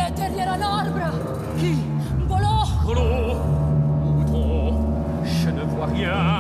est derrière un arbre. Qui? Bolo. Gros. Mouton. Je ne vois rien.